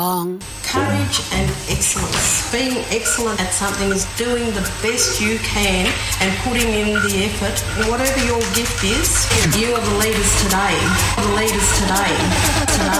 Courage and excellence. Being excellent at something is doing the best you can and putting in the effort. Whatever your gift is, you are the leaders today. The leaders today.